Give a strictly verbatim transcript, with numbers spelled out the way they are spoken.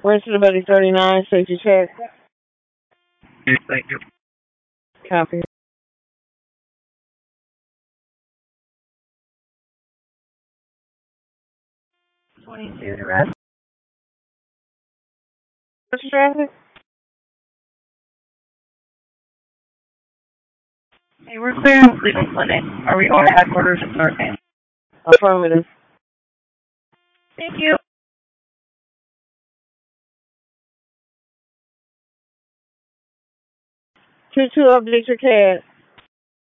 Where's the buddy thirty-nine? Safety check. Yes, thank you. Copy. twenty-two to rest. What's the traffic? Hey, we're clear on Cleveland Clinic. Are we going to headquarters at Northam? Affirmative. Thank you. two two update your C A D.